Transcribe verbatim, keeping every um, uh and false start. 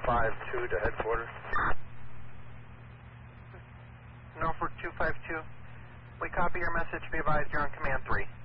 five two to headquarters. Norfolk two five two. We copy your message. Be advised you're on command three.